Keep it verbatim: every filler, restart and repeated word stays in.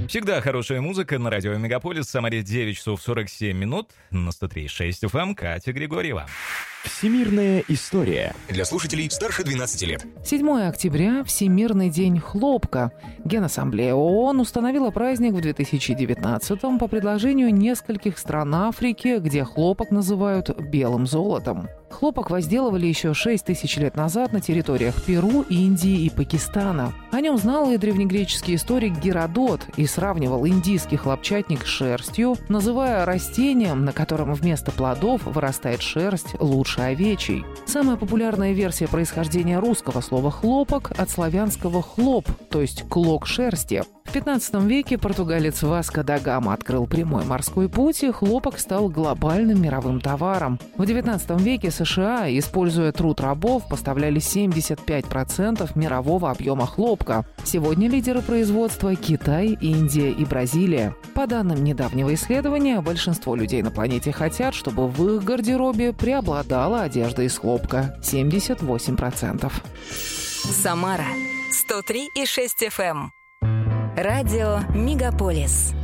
Всегда хорошая музыка на радио Мегаполис. В Самаре девять часов сорок семь минут. На сто три и шесть эф эм Катя Григорьева. Всемирная история. Для слушателей старше двенадцати лет. седьмое октября – Всемирный день хлопка. Генассамблея ООН установила праздник в две тысячи девятнадцатом по предложению нескольких стран Африки, где хлопок называют белым золотом. Хлопок возделывали еще шесть тысяч лет назад на территориях Перу, Индии и Пакистана. О нем знал и древнегреческий историк Геродот и сравнивал индийский хлопчатник с шерстью, называя растением, на котором вместо плодов вырастает шерсть, лучше овечьей. Самая популярная версия происхождения русского слова «хлопок» от славянского «хлоп», то есть клок шерсти. В пятнадцатом веке португалец Васко да Гама открыл прямой морской путь, и хлопок стал глобальным мировым товаром. В девятнадцатом веке США, используя труд рабов, поставляли семьдесят пять процентов мирового объема хлопка. Сегодня лидеры производства – Китай, Индия и Бразилия. По данным недавнего исследования, большинство людей на планете хотят, чтобы в их гардеробе преобладала одежда из хлопка – семьдесят восемь процентов. Самара сто три и шесть эф эм. Радио Мегаполис.